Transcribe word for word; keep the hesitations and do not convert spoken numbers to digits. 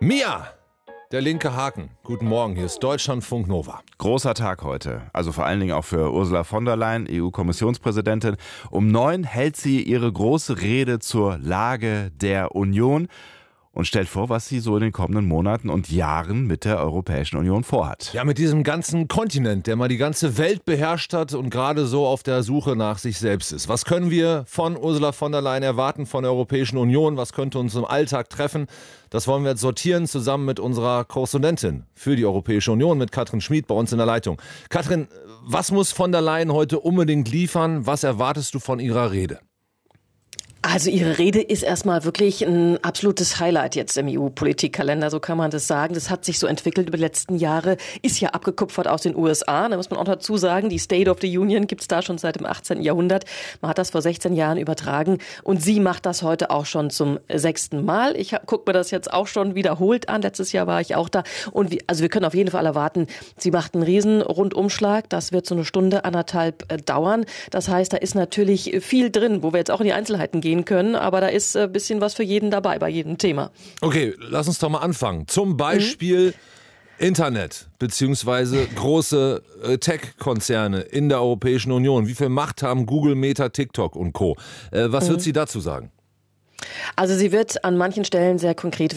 Mia, der linke Haken. Guten Morgen, hier ist Deutschlandfunk Nova. Großer Tag heute, also vor allen Dingen auch für Ursula von der Leyen, E U-Kommissionspräsidentin. Um neun hält sie ihre große Rede zur Lage der Union und stellt vor, was sie so in den kommenden Monaten und Jahren mit der Europäischen Union vorhat. Ja, mit diesem ganzen Kontinent, der mal die ganze Welt beherrscht hat und gerade so auf der Suche nach sich selbst ist. Was können wir von Ursula von der Leyen erwarten, von der Europäischen Union? Was könnte uns im Alltag treffen? Das wollen wir jetzt sortieren, zusammen mit unserer Korrespondentin für die Europäische Union, mit Katrin Schmid, bei uns in der Leitung. Katrin, was muss von der Leyen heute unbedingt liefern? Was erwartest du von ihrer Rede? Also ihre Rede ist erstmal wirklich ein absolutes Highlight jetzt im E U-Politikkalender, so kann man das sagen. Das hat sich so entwickelt über die letzten Jahre, ist ja abgekupfert aus den U S A. Da muss man auch dazu sagen, die State of the Union gibt's da schon seit dem achtzehnten Jahrhundert. Man hat das vor sechzehn Jahren übertragen und sie macht das heute auch schon zum sechsten Mal. Ich gucke mir das jetzt auch schon wiederholt an. Letztes Jahr war ich auch da. Und wie, also wir können auf jeden Fall erwarten, sie macht einen riesen Rundumschlag. Das wird so eine Stunde, anderthalb äh, dauern. Das heißt, da ist natürlich viel drin, wo wir jetzt auch in die Einzelheiten gehen können, aber da ist ein bisschen was für jeden dabei, bei jedem Thema. Okay, lass uns doch mal anfangen. Zum Beispiel mhm. Internet beziehungsweise große äh, Tech-Konzerne in der Europäischen Union. Wie viel Macht haben Google, Meta, TikTok und Co.? Äh, was mhm. wird sie dazu sagen? Also sie wird an manchen Stellen sehr konkret